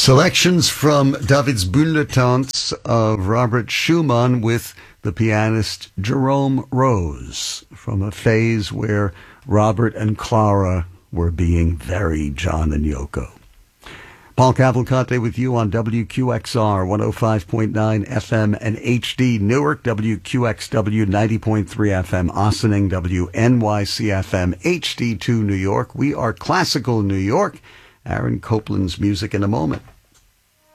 Selections from David's Bulletins of Robert Schumann with the pianist Jerome Rose from a phase where Robert and Clara were being very John and Yoko. Paul Cavalcante with you on WQXR 105.9 FM and HD Newark, WQXW 90.3 FM Ossining, WNYC FM HD2 New York. We are Classical New York. Aaron Copland's music in a moment.